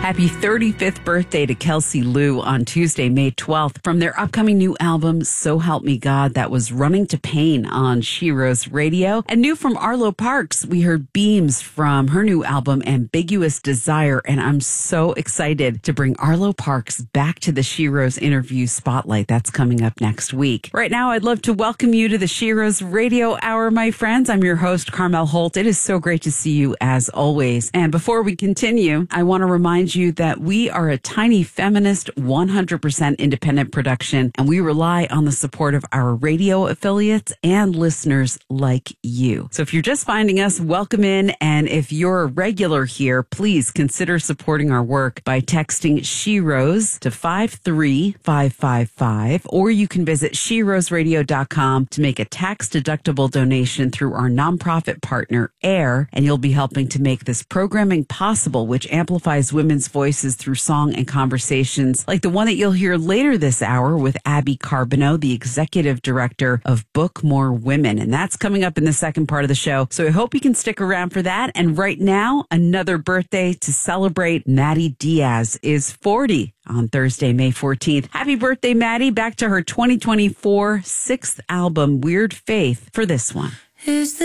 Happy 35th birthday to Kelsey Lou on Tuesday, May 12th. From their upcoming new album, So Help Me God, that was Running to Pain on She-Rose Radio. And new from Arlo Parks, we heard Beams from her new album, Ambiguous Desire. And I'm so excited to bring Arlo Parks back to the She-Rose interview spotlight. That's coming up next week. Right now, I'd love to welcome you to the She-Rose Radio Hour, my friends. I'm your host, Carmel Holt. It is so great to see you as always. And before we continue, I want to remind you that we are a tiny feminist, 100% independent production, and we rely on the support of our radio affiliates and listeners like you. So if you're just finding us, welcome in. And if you're a regular here, please consider supporting our work by texting She-Rose to 53555, or you can visit SheRoseRadio.com to make a tax-deductible donation through our nonprofit partner, AIR, and you'll be helping to make this programming possible, which amplifies women's voices through song and conversations like the one that you'll hear later this hour with Abby Carbonneau, the executive director of Book More Women. And that's coming up in the second part of the show. So I hope you can stick around for that. And right now, another birthday to celebrate. Maddie Diaz is 40 on Thursday, May 14th. Happy birthday, Maddie. Back to her 2024 sixth album, Weird Faith, for this one. Is